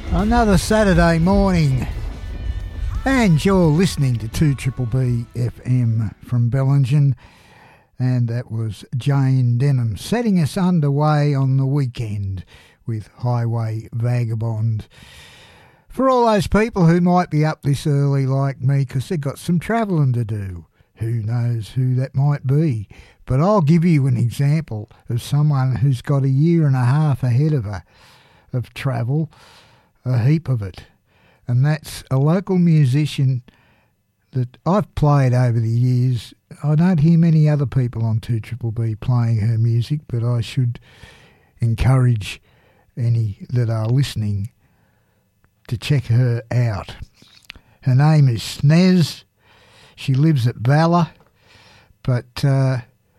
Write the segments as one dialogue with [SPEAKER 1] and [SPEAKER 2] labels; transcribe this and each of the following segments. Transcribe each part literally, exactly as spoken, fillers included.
[SPEAKER 1] Another Saturday morning, and you're listening to two B B F M from Bellingen, and that was Jane Denham setting us underway on the weekend with Highway Vagabond. For all those people who might be up this early like me because they've got some travelling to do, who knows who that might be. But I'll give you an example of someone who's got a year and a half ahead of her of travel, a heap of it. And that's a local musician that I've played over the years. I don't hear many other people on two B B playing her music, but I should encourage any that are listening to check her out. Her name is Snez. She lives at Valor, but uh,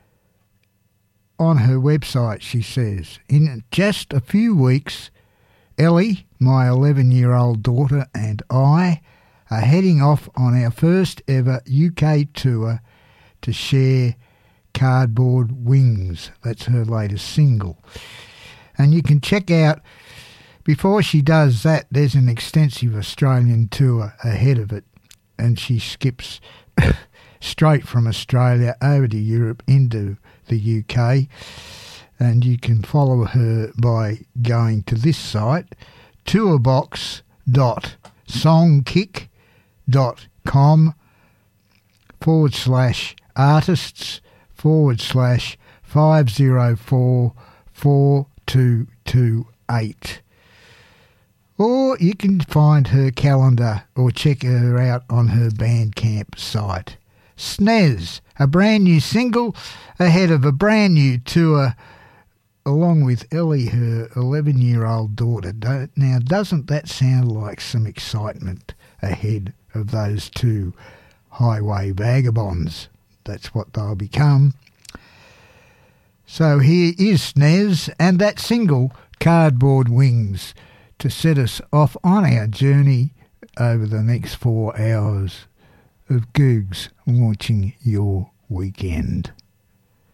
[SPEAKER 1] on her website she says, in just a few weeks, Ellie, my eleven-year-old daughter, and I are heading off on our first ever U K tour to share Cardboard Wings. That's her latest single. And you can check out, before she does that, there's an extensive Australian tour ahead of it, and she skips straight from Australia over to Europe into the U K. And you can follow her by going to this site, tourbox dot songkick dot com forward slash artists forward slash five zero four four two two eight. Or you can find her calendar or check her out on her Bandcamp site. Snez, a brand new single ahead of a brand new tour, along with Ellie, her eleven-year-old daughter. Now, doesn't that sound like some excitement ahead of those two highway vagabonds? That's what they'll become. So here is Snez and that single, Cardboard Wings, to set us off on our journey over the next four hours of Googs launching your weekend.